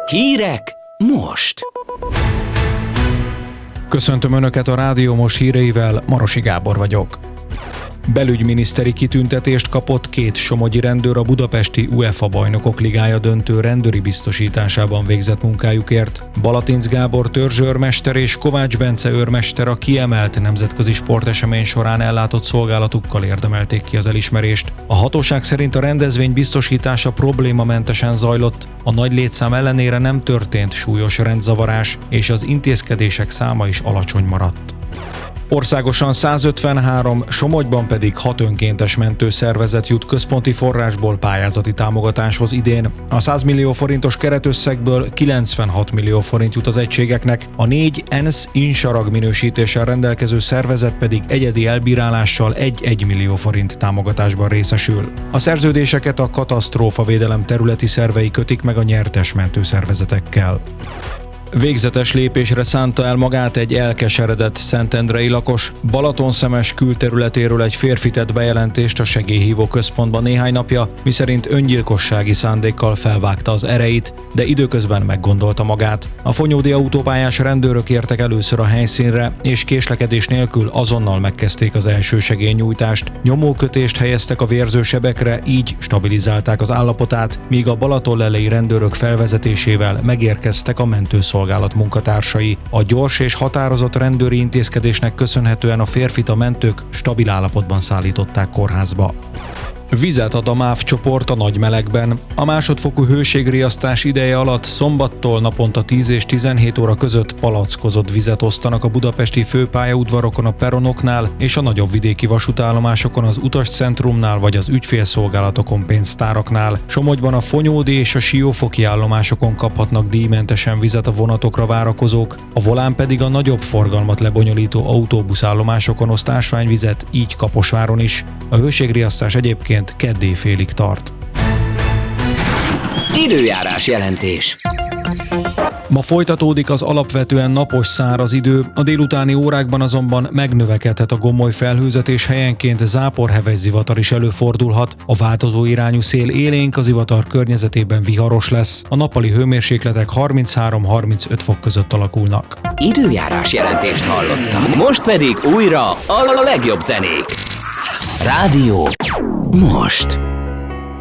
Hírek most! Köszöntöm Önöket a Rádió Most híreivel, Marosi Gábor vagyok. Belügyminiszteri kitüntetést kapott 2 somogyi rendőr a budapesti UEFA Bajnokok Ligája döntő rendőri biztosításában végzett munkájukért. Balatinc Gábor törzsőrmester és Kovács Bence őrmester a kiemelt nemzetközi sportesemény során ellátott szolgálatukkal érdemelték ki az elismerést. A hatóság szerint a rendezvény biztosítása problémamentesen zajlott, a nagy létszám ellenére nem történt súlyos rendzavarás, és az intézkedések száma is alacsony maradt. Országosan 153, Somogyban pedig 6 önkéntes mentőszervezet jut központi forrásból pályázati támogatáshoz idén. A 100 millió forintos keretösszegből 96 millió forint jut az egységeknek, a 4 ENSZ insarag minősítéssel rendelkező szervezet pedig egyedi elbírálással 1 millió forint támogatásban részesül. A szerződéseket a katasztrófavédelem területi szervei kötik meg a nyertes mentőszervezetekkel. Végzetes lépésre szánta el magát egy elkeseredett szentendrei lakos. Balatonszemes külterületéről egy férfi tett bejelentést a segélyhívó központban néhány napja, miszerint öngyilkossági szándékkal felvágta az ereit, de időközben meggondolta magát. A fonyódi autópályás rendőrök értek először a helyszínre, és késlekedés nélkül azonnal megkezdték az első segélynyújtást. Nyomókötést helyeztek a vérző sebekre, így stabilizálták az állapotát, míg a balatonlelei rendőrök felvezetésével megérkeztek a mentőszolgálat munkatársai. A gyors és határozott rendőri intézkedésnek köszönhetően a férfit a mentők stabil állapotban szállították kórházba. Vizet ad a MÁV csoport a nagy melegben. A másodfokú hőségriasztás ideje alatt szombattól naponta 10 és 17 óra között palackozott vizet osztanak a budapesti főpályaudvarokon a peronoknál és a nagyobb vidéki vasútállomásokon az utascentrumnál vagy az ügyfélszolgálatokon pénztáraknál. Somogyban a Fonyódi és a Siófoki állomásokon kaphatnak díjmentesen vizet a vonatokra várakozók, a Volán pedig a nagyobb forgalmat lebonyolító autóbuszállomásokon oszt ásványvizet, így Kaposváron is. A hőségriasztás egyébként kedd éjfélig tart. Időjárás jelentés. Ma folytatódik az alapvetően napos száraz idő, a délutáni órákban azonban megnövekedhet a gomoly felhőzet és helyenként záporheves zivatar is előfordulhat. A változó irányú szél élénk, a zivatar környezetében viharos lesz. A nappali hőmérsékletek 33-35 fok között alakulnak. Időjárás jelentést hallottak. Most pedig újra a legjobb zenék. Rádió most.